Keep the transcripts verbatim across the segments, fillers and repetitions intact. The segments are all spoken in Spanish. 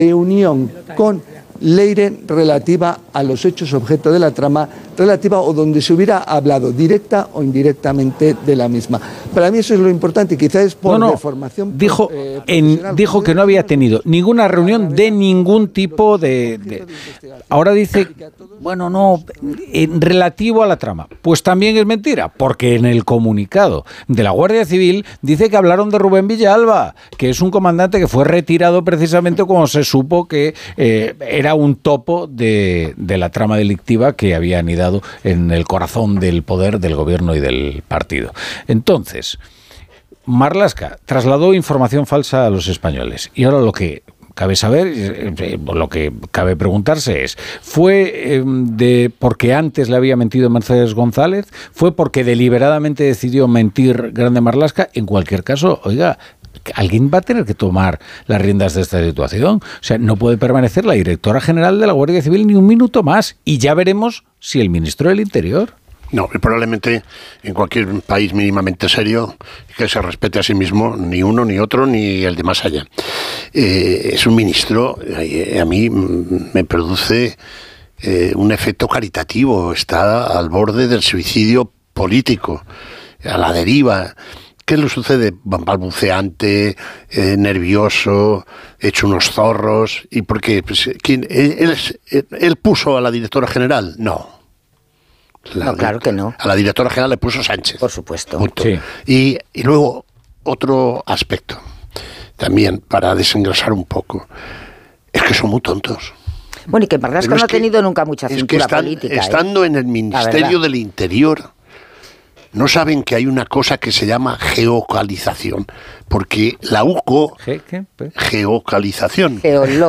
reunión con Leire relativa a los hechos objeto de la trama, relativa o donde se hubiera hablado directa o indirectamente de la misma. Para mí eso es lo importante, quizás es por no, no. deformación. Dijo, eh, en, dijo que no había tenido ninguna reunión de ningún tipo de, de... Ahora dice, bueno, no, en relativo a la trama. Pues también es mentira, porque en el comunicado de la Guardia Civil dice que hablaron de Rubén Villalba, que es un comandante que fue retirado precisamente cuando se supo que eh, era un topo de, de la trama delictiva que había anidado en el corazón del poder del gobierno y del partido. Entonces, Marlaska trasladó información falsa a los españoles. Y ahora lo que cabe saber, lo que cabe preguntarse es, ¿fue eh, de porque antes le había mentido Mercedes González? ¿Fue porque deliberadamente decidió mentir Grande Marlaska? En cualquier caso, oiga, alguien va a tener que tomar las riendas de esta situación. O sea, no puede permanecer la directora general de la Guardia Civil ni un minuto más. Y ya veremos si el ministro del Interior... No, y probablemente en cualquier país mínimamente serio que se respete a sí mismo, ni uno, ni otro, ni el de más allá. Eh, es un ministro, eh, a mí me produce eh, un efecto caritativo, está al borde del suicidio político, a la deriva. ¿Qué le sucede? Balbuceante, eh, nervioso, hecho unos zorros. ¿Y por qué? Pues, ¿quién, él, él, ¿Él puso a la directora general? No. La, no, claro que no. A la directora general le puso Sánchez. Por supuesto. Sí. Y, y luego, otro aspecto, también para desengrasar un poco, es que son muy tontos. Bueno, y que Marlaska no ha que, tenido nunca mucha cintura es que están, política. Estando ¿eh? en el Ministerio del Interior, no saben que hay una cosa que se llama geocalización, porque la U C O... ¿Qué? ¿Qué? Geocalización. Geolo.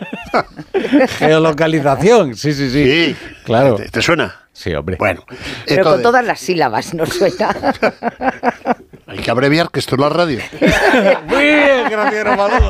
Geolocalización, sí, sí, sí. Sí, claro. ¿Te, te suena? Sí, hombre. Bueno. Pero entonces, con todas las sílabas no suena. Hay que abreviar, que esto es la radio. Muy bien, gracias, Paloma.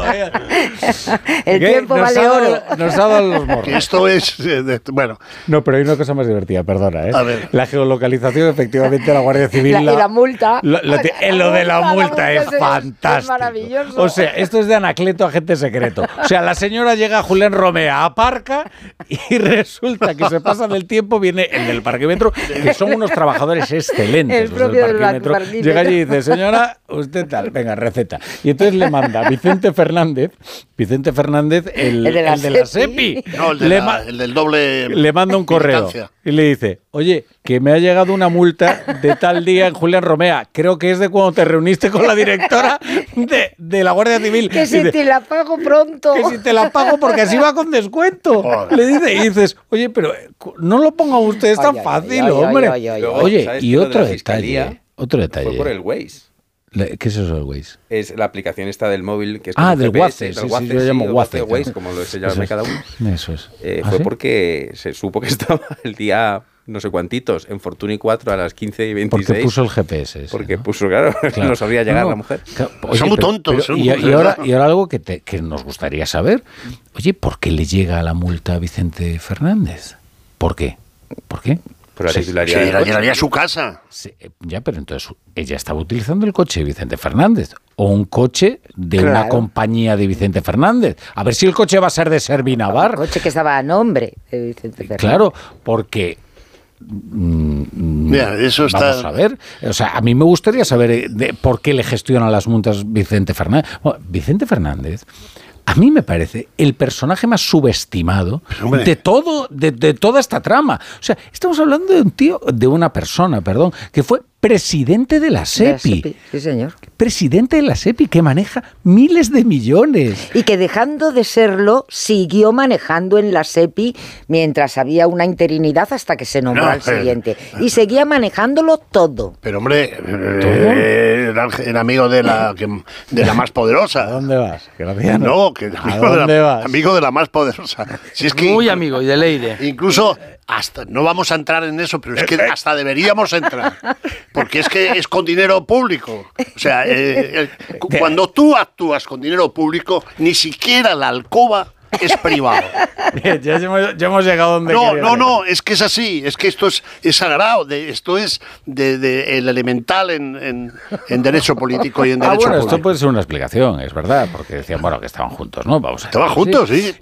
El tiempo vale ha oro. dado, nos ha dado los morros. Que esto es... Eh, bueno. No, pero hay una cosa más divertida, perdona. ¿eh? A ver. La geolocalización, efectivamente, la Guardia Civil... La, la, y la multa. La, la, la, lo de la multa, la multa es, es fantástico. Es maravilloso. O sea, esto es de Anacleto, agente secreto. O sea, la señora llega a Julián Romea, aparca y resulta que se pasa del tiempo, viene el del parquímetro, que son unos trabajadores excelentes. El propio del parquímetro. parquímetro. Llega allí y dice, señora, usted tal, venga, receta. Y entonces le manda Vicente Fernández, Vicente Fernández, el, el de la, el de la SEPI. No, el, de le la, el del doble... Le manda un correo y le dice, oye, que me ha llegado una multa de tal día en Julián Romea. Creo que es de cuando te reuniste con la directora de, de la Guardia Civil. Que si dice, te la pago pronto. Que si te la pago porque así va con descuento. Joder. Le dice, y dices, oye, pero no lo ponga usted, es tan ay, fácil, ay, hombre. Ay, ay, ay, ay. Oye, y otro de detalle. Otro detalle. Fue por el Waze. ¿Qué es eso del Waze? Es la aplicación esta del móvil que es ah, del G P S, Waze, sí, Waze, sí, yo sí, llamo Waze, Waze, como lo se llama cada uno. Eso es. Eh, ¿Ah, fue sí? porque se supo que estaba el día no sé cuantitos en Fortuny cuatro a las quince y veintiséis. Porque puso el G P S. Ese, porque ¿no? puso, claro, claro. no sabía llegar no, la mujer. Claro, oye, son muy pero, tontos. Pero, son y, muy y, ahora, y ahora algo que, te, que nos gustaría saber. Oye, ¿por qué le llega la multa a Vicente Fernández? ¿Por qué? ¿Por qué? Por la sí, titularidad. Sí, la llevaría a su casa. Sí, ya, pero entonces ella estaba utilizando el coche de Vicente Fernández o un coche de claro. una compañía de Vicente Fernández. A ver si el coche va a ser de Servinavar. El coche que estaba a nombre de Vicente Fernández. Claro, porque... Mm, Mira, eso está... Vamos a ver. O sea, a mí me gustaría saber de por qué le gestiona las multas Vicente Fernández. Bueno, Vicente Fernández... A mí me parece el personaje más subestimado de todo, de, de toda esta trama. O sea, estamos hablando de un tío, de una persona, perdón, que fue presidente de la SEPI. De la SEPI, sí, señor. Presidente de la SEPI, que maneja miles de millones. Y que dejando de serlo, siguió manejando en la SEPI mientras había una interinidad hasta que se nombró no, al siguiente. Y seguía manejándolo todo. Pero, hombre, eh, era, era amigo de la, de la más poderosa. ¿A dónde vas? Graciano. No, que amigo, ¿A dónde de la, vas? amigo de la más poderosa. Si es que, muy amigo, y de Leire. Incluso, hasta no vamos a entrar en eso, pero es que hasta deberíamos entrar. Porque es que es con dinero público. O sea, eh, eh, cuando tú actúas con dinero público, ni siquiera la alcoba es privado. Ya hemos, ya hemos llegado donde No, quería no, llegar. no, es que es así, es que esto es, es sagrado, de, esto es de, de el elemental en, en, en derecho político y en derecho ah, bueno, público. esto puede ser una explicación, es verdad, porque decían, bueno, que estaban juntos, ¿no? Vamos a Estaban juntos, sí.